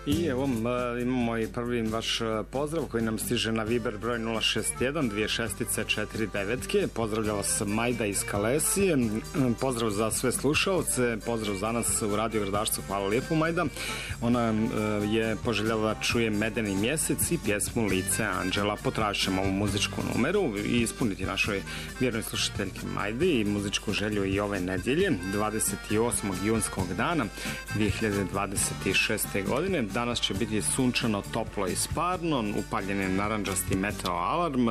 I evo imamo i prvi vaš pozdrav koji nam stiže na Viber broj 061 2649. Pozdravlja vas Majda iz Kalesije. Pozdrav za sve slušalce, pozdrav za nas u Radio Gradačcu. Hvala lijepo, Majda. Ona je poželjela da čuje Medeni mjesec i pjesmu Lice Anđela. Potražit ćemo ovu muzičku numeru i ispuniti našoj vjernoj slušateljki Majdi i muzičku želju i ove nedjelje 28. junskog dana 2026. godine. Danas će biti sunčano, toplo i sparno, upaljen je narandžasti meteo alarm.